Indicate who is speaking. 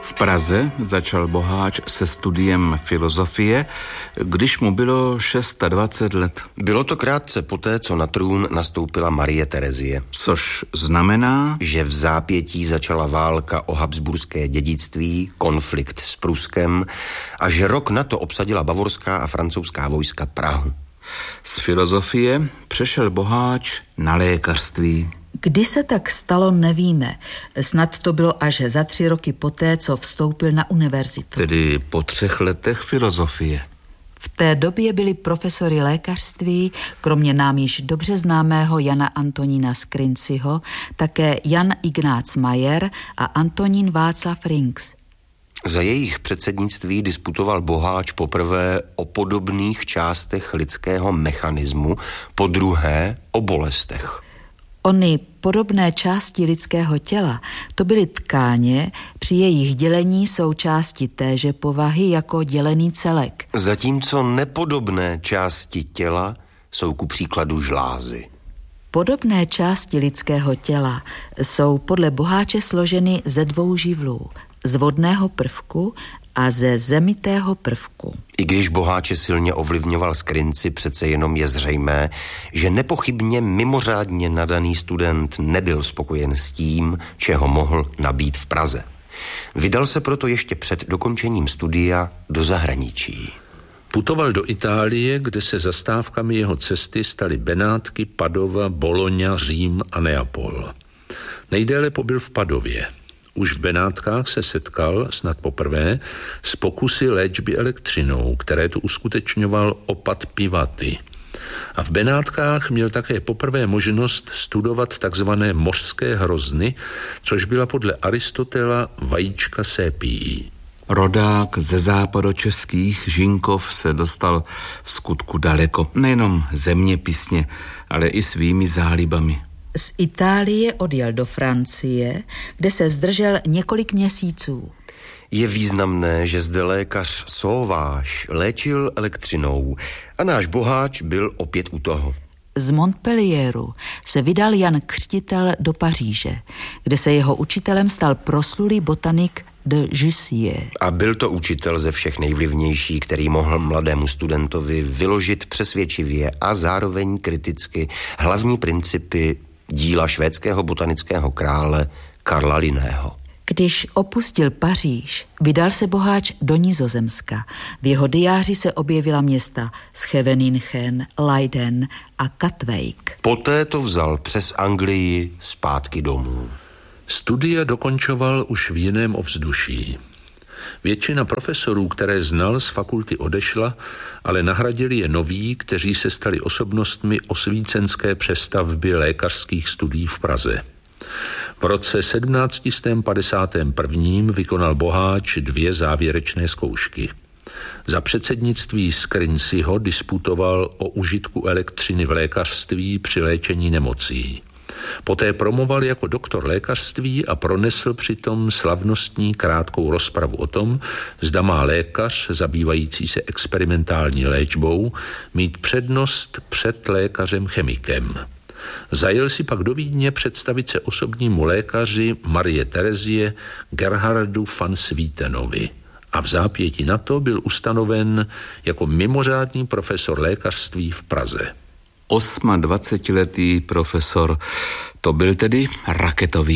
Speaker 1: V Praze začal Boháč se studiem filozofie, když mu bylo 26 let.
Speaker 2: Bylo to krátce poté, co na trůn nastoupila Marie Terezie.
Speaker 1: Což znamená,
Speaker 2: že v zápětí začala válka o habsburské dědictví, konflikt s Pruskem a že rok na to obsadila bavorská a francouzská vojska Prahu.
Speaker 1: Z filozofie přešel Boháč na lékařství.
Speaker 3: Kdy se tak stalo, nevíme. Snad to bylo až za 3 roky poté, co vstoupil na univerzitu.
Speaker 1: Tedy po 3 letech filozofie.
Speaker 3: V té době byli profesory lékařství, kromě nám již dobře známého Jana Antonína Skrinciho, také Jan Ignác Mayer a Antonín Václav Rinks.
Speaker 2: Za jejich předsednictví disputoval Boháč poprvé o podobných částech lidského mechanismu, podruhé o bolestech.
Speaker 3: Ony podobné části lidského těla, to byly tkáně, při jejich dělení jsou části téže povahy jako dělený celek.
Speaker 2: Zatímco nepodobné části těla jsou ku příkladu žlázy.
Speaker 3: Podobné části lidského těla jsou podle Boháče složeny ze 2 živlů, z vodného prvku a ze zemitého prvku.
Speaker 2: I když Boháče silně ovlivňoval Skrinci, přece jenom je zřejmé, že nepochybně mimořádně nadaný student nebyl spokojen s tím, čeho mohl nabít v Praze. Vydal se proto ještě před dokončením studia do zahraničí.
Speaker 4: Putoval do Itálie, kde se zastávkami jeho cesty staly Benátky, Padova, Bologna, Řím a Neapol. Nejdéle pobyl v Padově. Už v Benátkách se setkal, snad poprvé, s pokusy léčby elektřinou, které tu uskutečňoval opat Pivaty. A v Benátkách měl také poprvé možnost studovat takzvané mořské hrozny, což byla podle Aristotela vajíčka sépií.
Speaker 1: Rodák ze západočeských Žinkov se dostal v skutku daleko, nejenom zeměpisně, ale i svými zálibami.
Speaker 3: Z Itálie odjel do Francie, kde se zdržel několik měsíců.
Speaker 2: Je významné, že zde lékař Sauvage léčil elektřinou a náš Boháč byl opět u toho.
Speaker 3: Z Montpellieru se vydal Jan Křtitel do Paříže, kde se jeho učitelem stal proslulý botanik de Jussieu.
Speaker 2: A byl to učitel ze všech nejvlivnější, který mohl mladému studentovi vyložit přesvědčivě a zároveň kriticky hlavní principy díla švédského botanického krále Karla Linného.
Speaker 3: Když opustil Paříž, vydal se Boháč do Nizozemska. V jeho diáři se objevila města Scheveningen, Leiden a Katwijk.
Speaker 2: Poté to vzal přes Anglii zpátky domů.
Speaker 4: Studia dokončoval už v jiném ovzduší. Většina profesorů, které znal, z fakulty odešla, ale nahradili je noví, kteří se stali osobnostmi osvícenské přestavby lékařských studií v Praze. V roce 1751 vykonal Boháč 2 závěrečné zkoušky. Za předsednictví Skrinciho disputoval o užitku elektřiny v lékařství při léčení nemocí. Poté promoval jako doktor lékařství a pronesl přitom slavnostní krátkou rozpravu o tom, zda má lékař, zabývající se experimentální léčbou, mít přednost před lékařem chemikem. Zajel si pak do Vídně představit se osobnímu lékaři Marie Terezie Gerhardu van Swietenovi a v zápětí na to byl ustanoven jako mimořádný profesor lékařství v Praze.
Speaker 1: 28letý profesor, to byl tedy raketový